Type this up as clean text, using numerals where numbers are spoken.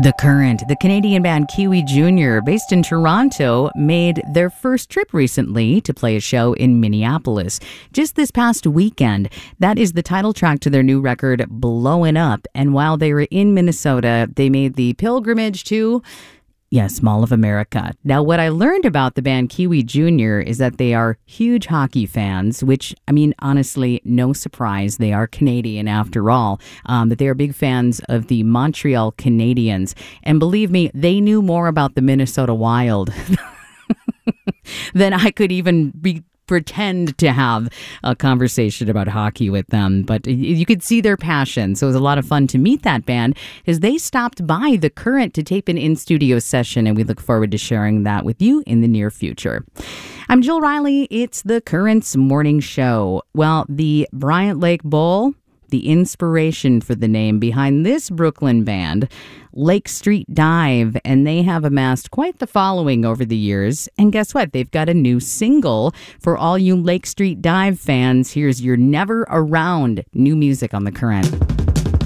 The Current, the Canadian band Kiwi Jr., based in Toronto, made their first trip recently to play a show in Minneapolis. Just this past weekend, that is the title track to their new record, Blowin' Up. And while they were in Minnesota, they made the pilgrimage to Mall of America. Now, what I learned about the band Kiwi Jr. is that they are huge hockey fans, which, honestly, no surprise. They are Canadian after all. But they are big fans of the Montreal Canadiens. And believe me, they knew more about the Minnesota Wild than I could even pretend to have a conversation about hockey with them, but you could see their passion. So it was a lot of fun to meet that band because they stopped by The Current to tape an in-studio session, and we look forward to sharing that with you in the near future. I'm Jill Riley. It's The Current's morning show. Well, the Bryant Lake Bowl, the inspiration for the name behind this Brooklyn band, Lake Street Dive, and they have amassed quite the following over the years. And guess what? They've got a new single for all you Lake Street Dive fans. Here's You're Never Around, new music on The Current.